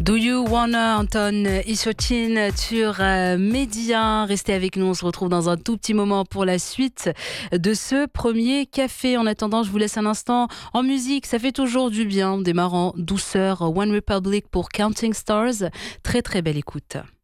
Do You Wanna, Anton Isochin sur Média. Restez avec nous, on se retrouve dans un tout petit moment pour la suite de ce premier café. En attendant, je vous laisse un instant en musique, ça fait toujours du bien. On démarre en douceur, One Republic pour Counting Stars. Très très belle écoute.